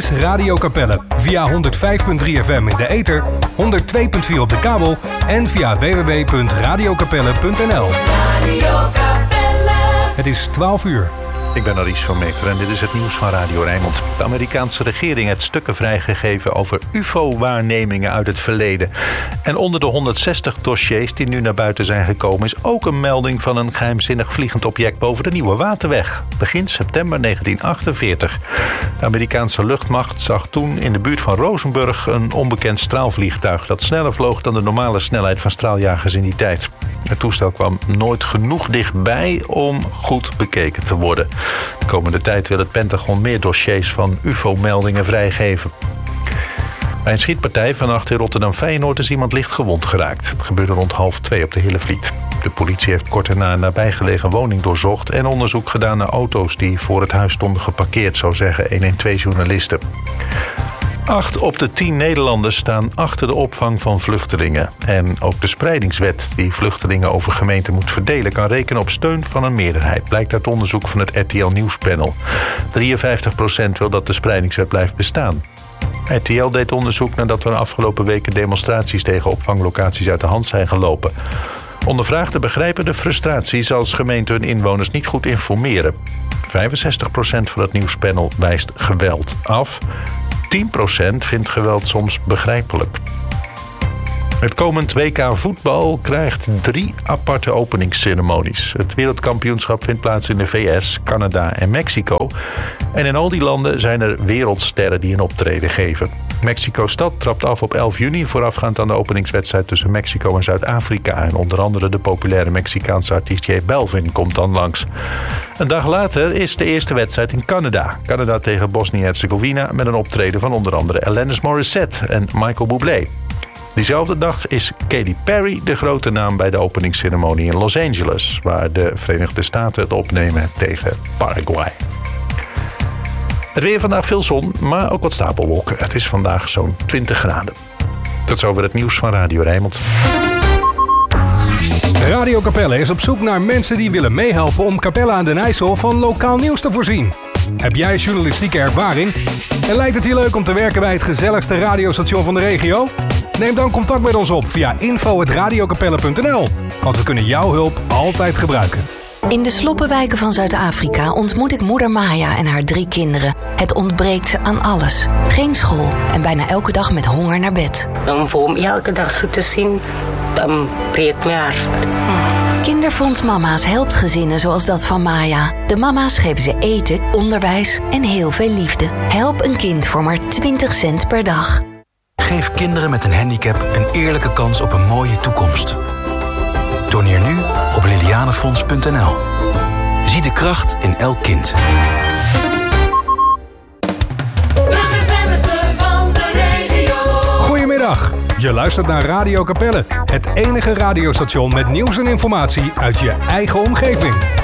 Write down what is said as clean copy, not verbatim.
is Radio Capelle. Via 105.3 FM in de ether, 102.4 op de kabel en via www.radiocapelle.nl. Het is 12 uur. Ik ben Aries van Meter en dit is het nieuws van Radio Rijnmond. De Amerikaanse regering heeft stukken vrijgegeven over UFO-waarnemingen uit het verleden. En onder de 160 dossiers die nu naar buiten zijn gekomen is ook een melding van een geheimzinnig vliegend object boven de Nieuwe Waterweg. Begin september 1948. De Amerikaanse luchtmacht zag toen in de buurt van Rozenburg een onbekend straalvliegtuig dat sneller vloog dan de normale snelheid van straaljagers in die tijd. Het toestel kwam nooit genoeg dichtbij om goed bekeken te worden. De komende tijd wil het Pentagon meer dossiers van UFO-meldingen vrijgeven. Bij een schietpartij vannacht in Rotterdam-Feyenoord is iemand licht gewond geraakt. Het gebeurde rond 1:30 op de Hillevliet. De politie heeft kort daarna een nabijgelegen woning doorzocht en onderzoek gedaan naar auto's die voor het huis stonden geparkeerd, zo zeggen 112-journalisten. 8 op de 10 Nederlanders staan achter de opvang van vluchtelingen. En ook de spreidingswet die vluchtelingen over gemeenten moet verdelen kan rekenen op steun van een meerderheid, blijkt uit onderzoek van het RTL Nieuwspanel. 53% wil dat de spreidingswet blijft bestaan. RTL deed onderzoek nadat er de afgelopen weken demonstraties tegen opvanglocaties uit de hand zijn gelopen. Ondervraagden begrijpen de frustraties als gemeenten hun inwoners niet goed informeren. 65% van het Nieuwspanel wijst geweld af. 10% vindt geweld soms begrijpelijk. Het komend WK voetbal krijgt 3 aparte openingsceremonies. Het wereldkampioenschap vindt plaats in de VS, Canada en Mexico. En in al die landen zijn er wereldsterren die een optreden geven. Mexico-stad trapt af op 11 juni... voorafgaand aan de openingswedstrijd tussen Mexico en Zuid-Afrika. En onder andere de populaire Mexicaanse artiest J Balvin komt dan langs. Een dag later is de eerste wedstrijd in Canada. Canada tegen Bosnië-Herzegovina met een optreden van onder andere Alanis Morissette en Michael Bublé. Diezelfde dag is Katy Perry de grote naam bij de openingsceremonie in Los Angeles, waar de Verenigde Staten het opnemen tegen Paraguay. Het weer vandaag veel zon, maar ook wat stapelwolken. Het is vandaag zo'n 20 graden. Tot zover het nieuws van Radio Rijnmond. Radio Capelle is op zoek naar mensen die willen meehelpen om Capelle aan den IJssel van lokaal nieuws te voorzien. Heb jij journalistieke ervaring? En lijkt het je leuk om te werken bij het gezelligste radiostation van de regio? Neem dan contact met ons op via info@radiocapelle.nl. Want we kunnen jouw hulp altijd gebruiken. In de sloppenwijken van Zuid-Afrika ontmoet ik moeder Maya en haar 3 kinderen. Het ontbreekt ze aan alles. Geen school en bijna elke dag met honger naar bed. Om elke dag zo te zien, dan breekt mijn hart. Kinderfonds Mama's helpt gezinnen zoals dat van Maya. De mama's geven ze eten, onderwijs en heel veel liefde. Help een kind voor maar 20 cent per dag. Geef kinderen met een handicap een eerlijke kans op een mooie toekomst. Doneer nu op lilianefonds.nl. Zie de kracht in elk kind. Goedemiddag, je luistert naar Radio Capelle. Het enige radiostation met nieuws en informatie uit je eigen omgeving.